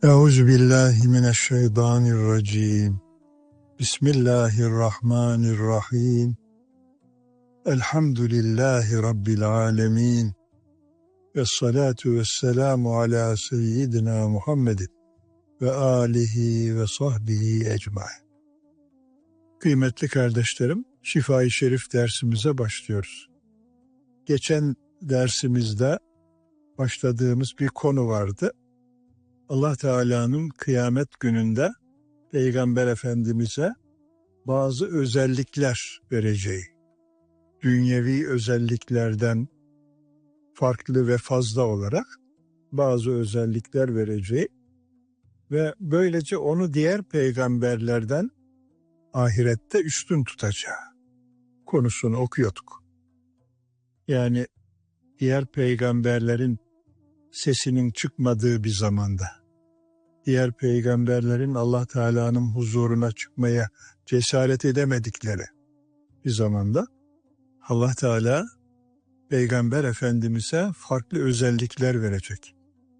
Euzubillahimineşşeytanirracim. Bismillahirrahmanirrahim. Elhamdülillahi Rabbil alemin. Vessalatu vesselamu ala seyyidina Muhammedin ve alihi ve sahbihi ecmaîn. Kıymetli kardeşlerim, Şifa-i Şerif dersimize başlıyoruz. Geçen dersimizde başladığımız bir konu vardı. Allah Teala'nın kıyamet gününde Peygamber Efendimiz'e bazı özellikler vereceği, dünyevi özelliklerden farklı ve fazla olarak bazı özellikler vereceği ve böylece onu diğer peygamberlerden ahirette üstün tutacağı konusunu okuyorduk. Yani diğer peygamberlerin sesinin çıkmadığı bir zamanda, diğer peygamberlerin Allah Teala'nın huzuruna çıkmaya cesaret edemedikleri bir zamanda Allah Teala Peygamber Efendimiz'e farklı özellikler verecek.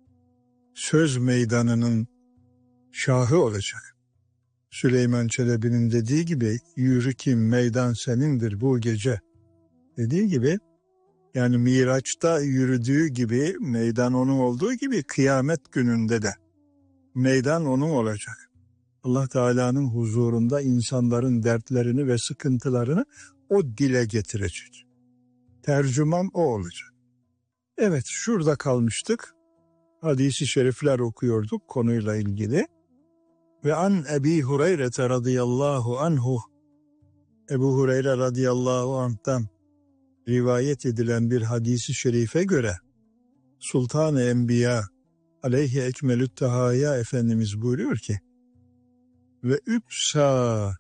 Söz meydanının şahı olacak. Süleyman Çelebi'nin dediği gibi, yürü ki meydan senindir bu gece dediği gibi, yani Miraç'ta yürüdüğü gibi, meydan onun olduğu gibi kıyamet gününde de meydan onun olacak. Allah Teala'nın huzurunda insanların dertlerini ve sıkıntılarını o dile getirecek. Tercüman o olacak. Evet, şurada kalmıştık. Hadis-i şerifler okuyorduk konuyla ilgili. Ve an Ebi Hureyre radıyallahu anhu, Ebu Hureyre radıyallahu anh'tan rivayet edilen bir hadis-i şerife göre Sultan-ı Enbiya aleyhi ekmelü't tehaya Efendimiz buyuruyor ki ve üpsa